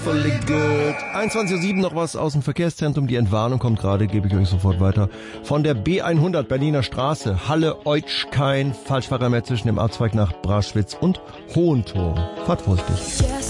Fully good. 21:07 Uhr noch was aus dem Verkehrszentrum. Die Entwarnung kommt gerade, gebe ich euch sofort weiter. Von der B100 Berliner Straße, Halle-Eutschkein. Falschfahrer mehr zwischen dem Abzweig nach Braschwitz und Hohentor. Fahrt vorsichtig.